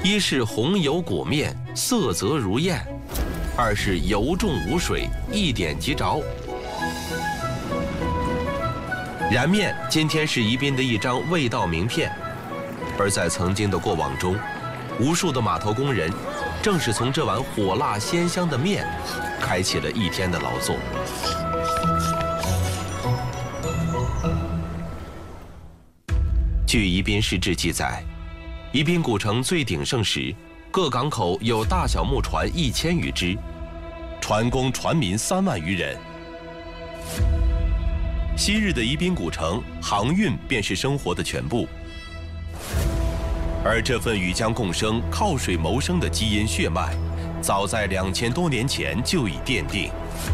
一是红油裹面，色泽如砚；二是油重无水，一点即着。燃面今天是宜宾的一张味道名片，而在曾经的过往中，无数的码头工人正是从这碗火辣鲜香的面，开启了一天的劳作。据宜宾市志记载，宜宾古城最鼎盛时，各港口有大小木船1000余只，船工船民3万余人。昔日的宜宾古城，航运便是生活的全部，而这份与江共生、靠水谋生的基因血脉，早在2000多年前就已奠定。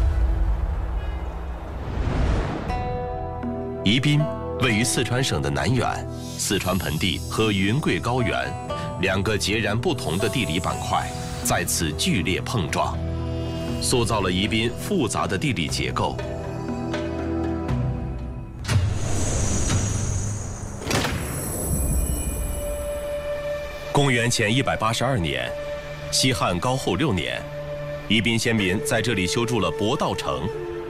宜宾位于四川省的南缘，四川盆地和云贵高原2个截然不同的地理板块在此剧烈碰撞，塑造了宜宾复杂的地理结构。公元前182年，西汉高后6年，宜宾先民在这里修筑了博道城。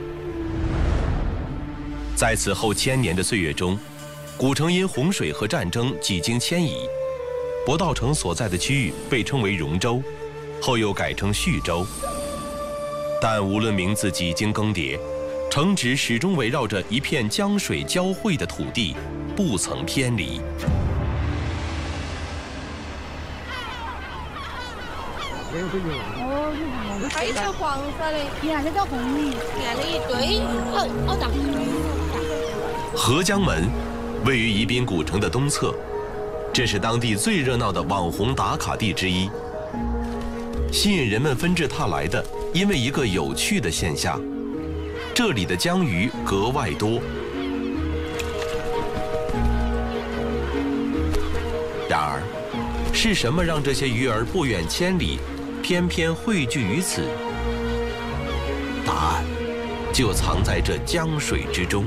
在此后1000年的岁月中，古城因洪水和战争几经迁移，博道城所在的区域被称为荣州，后又改称叙州。但无论名字几经更迭，城址始终围绕着一片江水交汇的土地，不曾偏离。 哦，还有黄色的，颜色叫红米，颜色一堆，好大。 合江门位于宜宾古城的东侧，这是当地最热闹的网红打卡地之一。吸引人们纷至沓来的，因为一个有趣的现象：这里的江鱼格外多。然而，是什么让这些鱼儿不远千里，偏偏汇聚于此？答案就藏在这江水之中。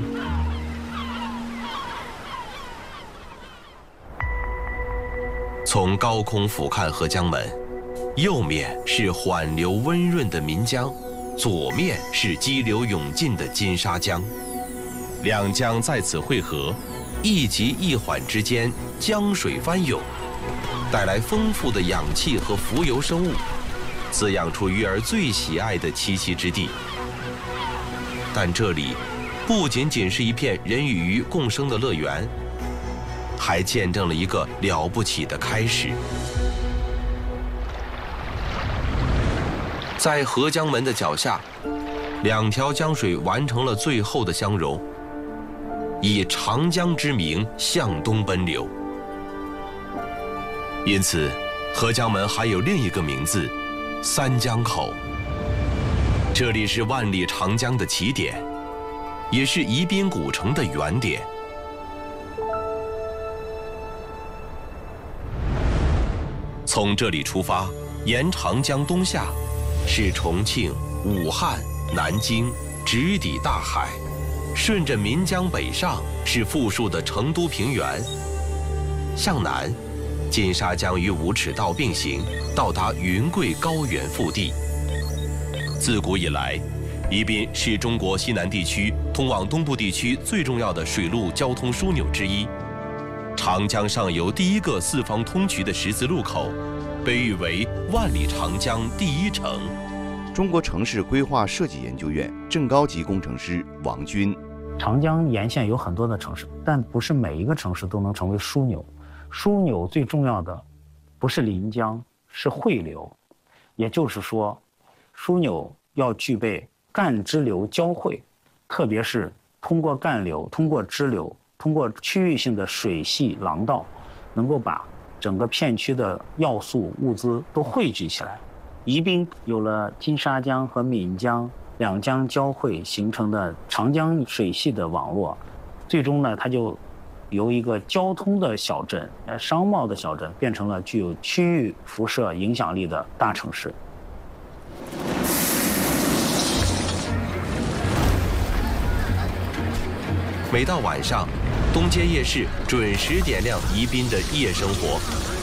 从高空俯瞰合江门，右面是缓流温润的岷江，左面是激流勇进的金沙江。两江在此汇合，一急一缓之间，江水翻涌，带来丰富的氧气和浮游生物，滋养出鱼儿最喜爱的栖息之地。但这里不仅仅是一片人与鱼共生的乐园，还见证了一个了不起的开始。在合江门的脚下，2条江水完成了最后的相融，以长江之名向东奔流。因此，合江门还有另一个名字——三江口。这里是万里长江的起点，也是宜宾古城的原点。从这里出发，沿长江东下，是重庆、武汉、南京，直抵大海；顺着岷江北上，是富庶的成都平原。向南，金沙江与武齿道并行，到达云贵高原腹地。自古以来，宜宾是中国西南地区通往东部地区最重要的水陆交通枢纽之一。长江上游第一个四方通衢的十字路口，被誉为万里长江第一城。 中国城市规划设计研究院正高级工程师王军。 长江沿线有很多的城市，但不是每一个城市都能成为枢纽。枢纽最重要的不是临江，是汇流。也就是说，枢纽要具备干支流交汇，特别是通过干流、通过支流、通过区域性的水系廊道，能够把整个片区的要素物资都汇聚起来。宜宾有了金沙江和岷江两江交汇形成的长江水系的网络，最终呢，它就由一个交通的小镇、商贸的小镇，变成了具有区域辐射影响力的大城市。 每到晚上，东街夜市准时点亮宜宾的夜生活。